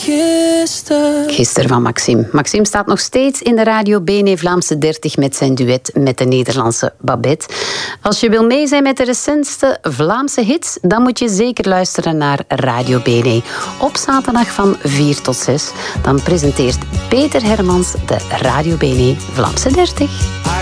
Gisteren van Maxime. Maxime staat nog steeds in de Radio BNE Vlaamse 30 met zijn duet met de Nederlandse Babette. Als je wil mee zijn met de recentste Vlaamse hits, dan moet je zeker luisteren naar Radio BNE. Op zaterdag van 4 tot 6. Dan presenteert Peter Hermans de Radio BNE Vlaamse 30.